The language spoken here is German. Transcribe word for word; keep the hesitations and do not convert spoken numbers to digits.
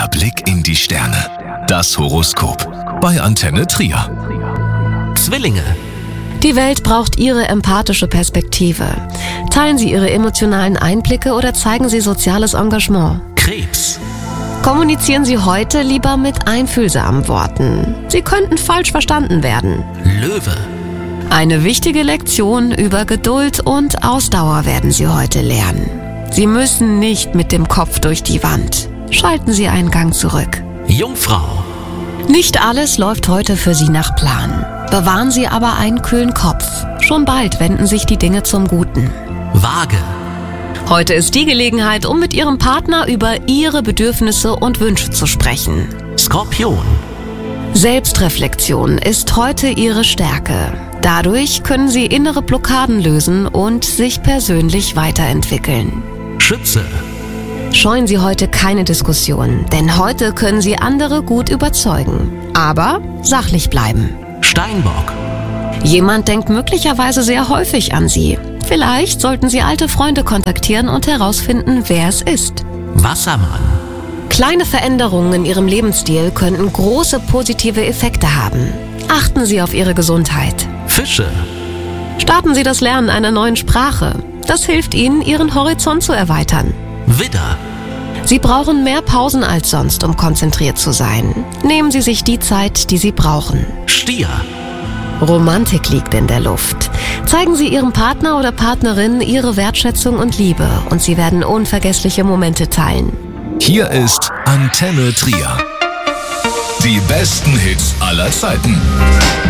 Der Blick in die Sterne. Das Horoskop. Bei Antenne Trier. Zwillinge. Die Welt braucht Ihre empathische Perspektive. Teilen Sie Ihre emotionalen Einblicke oder zeigen Sie soziales Engagement. Krebs. Kommunizieren Sie heute lieber mit einfühlsamen Worten. Sie könnten falsch verstanden werden. Löwe. Eine wichtige Lektion über Geduld und Ausdauer werden Sie heute lernen. Sie müssen nicht mit dem Kopf durch die Wand. Schalten Sie einen Gang zurück. Jungfrau. Nicht alles läuft heute für Sie nach Plan. Bewahren Sie aber einen kühlen Kopf. Schon bald wenden sich die Dinge zum Guten. Waage. Heute ist die Gelegenheit, um mit Ihrem Partner über Ihre Bedürfnisse und Wünsche zu sprechen. Skorpion. Selbstreflexion ist heute Ihre Stärke. Dadurch können Sie innere Blockaden lösen und sich persönlich weiterentwickeln. Schütze. Scheuen Sie heute keine Diskussion, denn heute können Sie andere gut überzeugen. Aber sachlich bleiben. Steinbock. Jemand denkt möglicherweise sehr häufig an Sie. Vielleicht sollten Sie alte Freunde kontaktieren und herausfinden, wer es ist. Wassermann. Kleine Veränderungen in Ihrem Lebensstil könnten große positive Effekte haben. Achten Sie auf Ihre Gesundheit. Fische. Starten Sie das Lernen einer neuen Sprache. Das hilft Ihnen, Ihren Horizont zu erweitern. Widder. Sie brauchen mehr Pausen als sonst, um konzentriert zu sein. Nehmen Sie sich die Zeit, die Sie brauchen. Stier. Romantik liegt in der Luft. Zeigen Sie Ihrem Partner oder Partnerin Ihre Wertschätzung und Liebe und Sie werden unvergessliche Momente teilen. Hier ist Antenne Trier. Die besten Hits aller Zeiten.